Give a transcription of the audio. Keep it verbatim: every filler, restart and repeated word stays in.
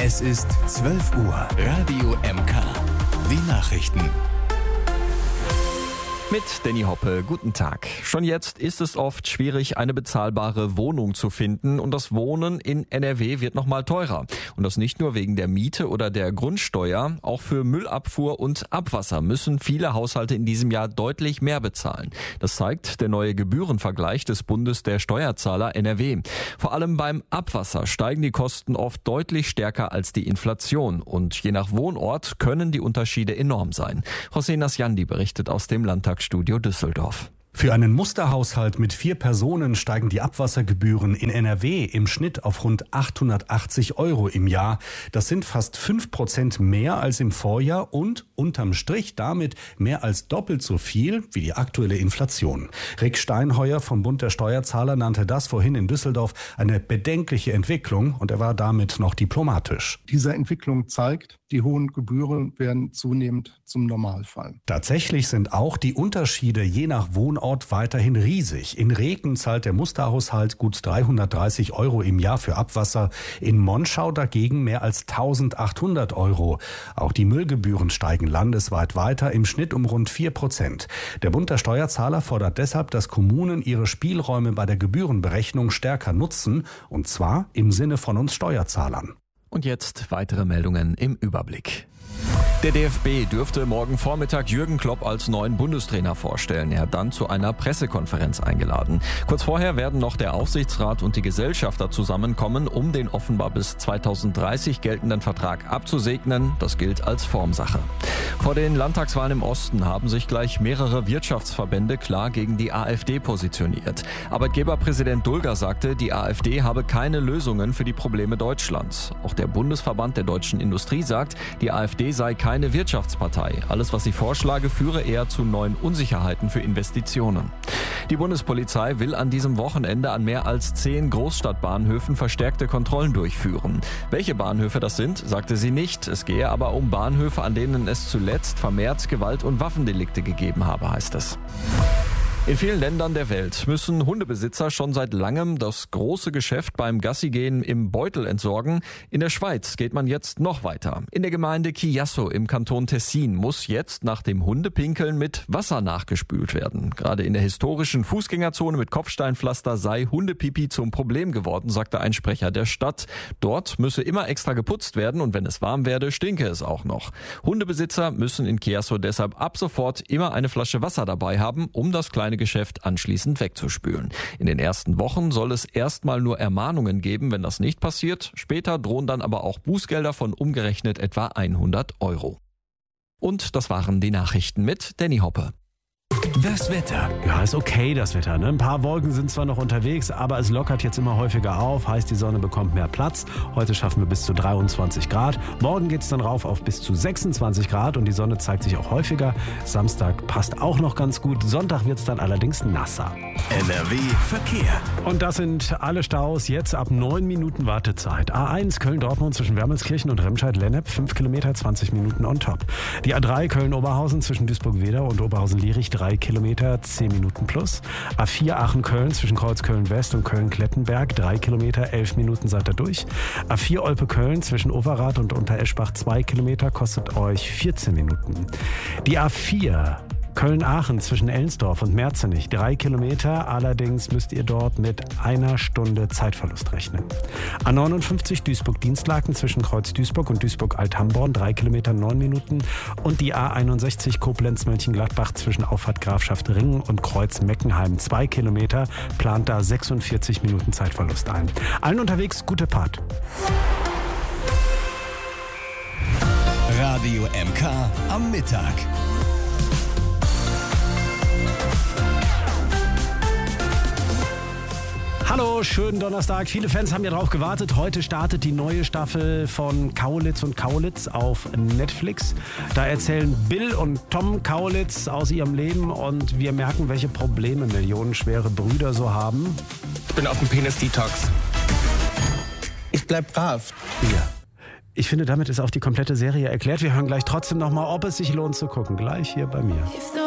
Es ist zwölf Uhr. Radio M K. Die Nachrichten. Mit Danny Hoppe, guten Tag. Schon jetzt ist es oft schwierig, eine bezahlbare Wohnung zu finden und das Wohnen in N R W wird nochmal teurer. Und das nicht nur wegen der Miete oder der Grundsteuer, auch für Müllabfuhr und Abwasser müssen viele Haushalte in diesem Jahr deutlich mehr bezahlen. Das zeigt der neue Gebührenvergleich des Bundes der Steuerzahler N R W. Vor allem beim Abwasser steigen die Kosten oft deutlich stärker als die Inflation und je nach Wohnort können die Unterschiede enorm sein. José Nasjandi berichtet aus dem Landtag Studio Düsseldorf. Für einen Musterhaushalt mit vier Personen steigen die Abwassergebühren in N R W im Schnitt auf rund achthundertachtzig Euro im Jahr. Das sind fast fünf Prozent mehr als im Vorjahr und unterm Strich damit mehr als doppelt so viel wie die aktuelle Inflation. Rick Steinheuer vom Bund der Steuerzahler nannte das vorhin in Düsseldorf eine bedenkliche Entwicklung und er war damit noch diplomatisch. Diese Entwicklung zeigt, die hohen Gebühren werden zunehmend zum Normalfall. Tatsächlich sind auch die Unterschiede je nach Wohnort weiterhin riesig. In Reken zahlt der Musterhaushalt gut dreihundertdreißig Euro im Jahr für Abwasser, in Monschau dagegen mehr als eintausendachthundert Euro. Auch die Müllgebühren steigen landesweit weiter, im Schnitt um rund vier Prozent. Der Bund der Steuerzahler fordert deshalb, dass Kommunen ihre Spielräume bei der Gebührenberechnung stärker nutzen, und zwar im Sinne von uns Steuerzahlern. Und jetzt weitere Meldungen im Überblick. Der D F B dürfte morgen Vormittag Jürgen Klopp als neuen Bundestrainer vorstellen. Er hat dann zu einer Pressekonferenz eingeladen. Kurz vorher werden noch der Aufsichtsrat und die Gesellschafter zusammenkommen, um den offenbar bis zweitausenddreißig geltenden Vertrag abzusegnen. Das gilt als Formsache. Vor den Landtagswahlen im Osten haben sich gleich mehrere Wirtschaftsverbände klar gegen die AfD positioniert. Arbeitgeberpräsident Dulger sagte, die AfD habe keine Lösungen für die Probleme Deutschlands. Auch der Bundesverband der deutschen Industrie sagt, die AfD sei keine Wirtschaftspartei. Alles, was sie vorschlage, führe eher zu neuen Unsicherheiten für Investitionen. Die Bundespolizei will an diesem Wochenende an mehr als zehn Großstadtbahnhöfen verstärkte Kontrollen durchführen. Welche Bahnhöfe das sind, sagte sie nicht. Es gehe aber um Bahnhöfe, an denen es zuletzt vermehrt Gewalt- und Waffendelikte gegeben habe, heißt es. In vielen Ländern der Welt müssen Hundebesitzer schon seit langem das große Geschäft beim Gassigehen im Beutel entsorgen. In der Schweiz geht man jetzt noch weiter. In der Gemeinde Chiasso im Kanton Tessin muss jetzt nach dem Hundepinkeln mit Wasser nachgespült werden. Gerade in der historischen Fußgängerzone mit Kopfsteinpflaster sei Hundepipi zum Problem geworden, sagte ein Sprecher der Stadt. Dort müsse immer extra geputzt werden und wenn es warm werde, stinke es auch noch. Hundebesitzer müssen in Chiasso deshalb ab sofort immer eine Flasche Wasser dabei haben, um das kleine Geschäft anschließend wegzuspülen. In den ersten Wochen soll es erstmal nur Ermahnungen geben, wenn das nicht passiert. Später drohen dann aber auch Bußgelder von umgerechnet etwa hundert Euro. Und das waren die Nachrichten mit Danny Hoppe. Das Wetter. Ja, ist okay, das Wetter. Ne? Ein paar Wolken sind zwar noch unterwegs, aber es lockert jetzt immer häufiger auf. Heißt, die Sonne bekommt mehr Platz. Heute schaffen wir bis zu dreiundzwanzig Grad. Morgen geht es dann rauf auf bis zu sechsundzwanzig Grad und die Sonne zeigt sich auch häufiger. Samstag passt auch noch ganz gut. Sonntag wird es dann allerdings nasser. N R W Verkehr. Und das sind alle Staus jetzt ab neun Minuten Wartezeit. A eins Köln-Dortmund zwischen Wermelskirchen und Remscheid-Lennep, fünf Kilometer, zwanzig Minuten on top. Die A drei Köln-Oberhausen zwischen Duisburg-Wedau und Oberhausen-Lierich, drei Kilometer, zehn Minuten plus. A vier Aachen-Köln zwischen Kreuzköln-West und Köln-Klettenberg, drei Kilometer, elf Minuten seid ihr durch. A vier Olpe-Köln zwischen Overath und Untereschbach, zwei Kilometer, kostet euch vierzehn Minuten. Die A vier Köln-Aachen zwischen Ellensdorf und Merzenich, drei Kilometer, allerdings müsst ihr dort mit einer Stunde Zeitverlust rechnen. A neunundfünfzig Duisburg-Dienstlaken zwischen Kreuz-Duisburg und Duisburg-Althamborn, drei Kilometer, neun Minuten. Und die A einundsechzig Koblenz-Mönchengladbach zwischen Auffahrt Grafschaft Ringen und Kreuz-Meckenheim, zwei Kilometer, plant da sechsundvierzig Minuten Zeitverlust ein. Allen unterwegs gute Fahrt. Radio M K am Mittag. Hallo, schönen Donnerstag. Viele Fans haben ja drauf gewartet. Heute startet die neue Staffel von Kaulitz und Kaulitz auf Netflix. Da erzählen Bill und Tom Kaulitz aus ihrem Leben und wir merken, welche Probleme millionenschwere Brüder so haben. Ich bin auf dem Penis-Detox. Ich bleib brav. Ja. Ich finde, damit ist auch die komplette Serie erklärt. Wir hören gleich trotzdem nochmal, ob es sich lohnt zu gucken. Gleich hier bei mir.